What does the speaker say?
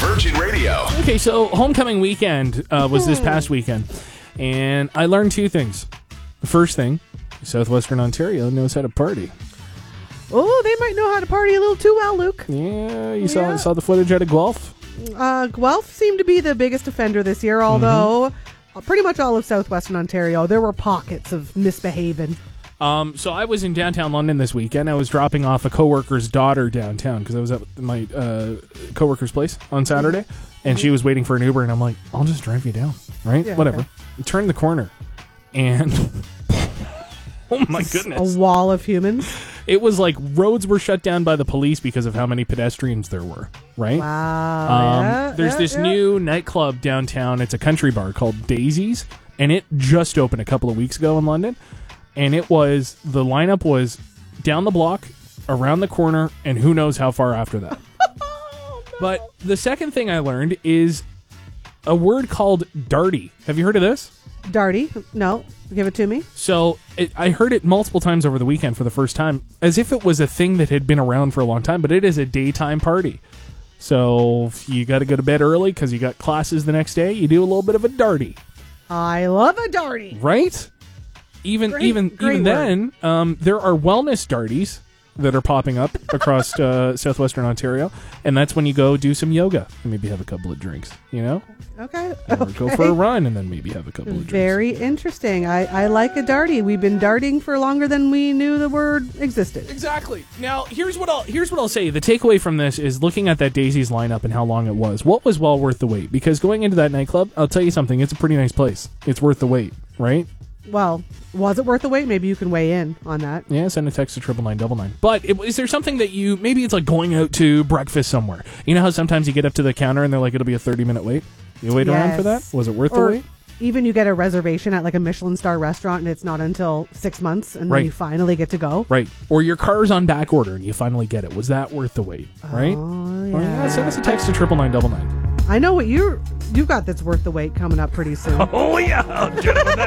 Virgin Radio. Okay, so homecoming weekend was this past weekend, and I learned two things. The first thing, Southwestern Ontario knows how to party. Oh, they might know how to party a little too well, Luke. Yeah, you saw the footage out of Guelph? Guelph seemed to be the biggest offender this year, although pretty much all of Southwestern Ontario, there were pockets of misbehaving. So I was in downtown London this weekend. I was dropping off a coworker's daughter downtown because I was at my coworker's place on Saturday, and she was waiting for an Uber, and I'm like, I'll just drive you down, right? Yeah, Whatever. okay. Turn the corner, and oh my goodness. A wall of humans. It was like roads were shut down by the police because of how many pedestrians there were, right? Wow. There's this new nightclub downtown. It's a country bar called Daisy's, and it just opened a couple of weeks ago in London. And the lineup was down the block, around the corner, and who knows how far after that. Oh, no. But the second thing I learned is a word called darty. Have you heard of this? Darty? No. Give it to me. So I heard it multiple times over the weekend for the first time, as if it was a thing that had been around for a long time, but it is a daytime party. So if you got to go to bed early because you got classes the next day, you do a little bit of a darty. I love a darty. Right? Even then, there are wellness darties that are popping up across Southwestern Ontario, and that's when you go do some yoga and maybe have a couple of drinks, you know? Okay. Or go for a run and then maybe have a couple of drinks. Very interesting. I like a darty. We've been darting for longer than we knew the word existed. Exactly. Now, here's what I'll say. The takeaway from this is looking at that Daisy's lineup and how long it was. What was well worth the wait? Because going into that nightclub, I'll tell you something. It's a pretty nice place. It's worth the wait, right? Well, was it worth the wait? Maybe you can weigh in on that. Yeah, send a text to 99999. But is there something that maybe it's like going out to breakfast somewhere. You know how sometimes you get up to the counter and they're like, it'll be a 30-minute wait? You wait around for that? Was it worth the wait? Even you get a reservation at like a Michelin star restaurant and it's not until 6 months and then you finally get to go. Right. Or your car's on back order and you finally get it. Was that worth the wait? Right? Oh, yeah. Or, send us a text to 99999. I know what you've got that's worth the wait coming up pretty soon. Oh, yeah.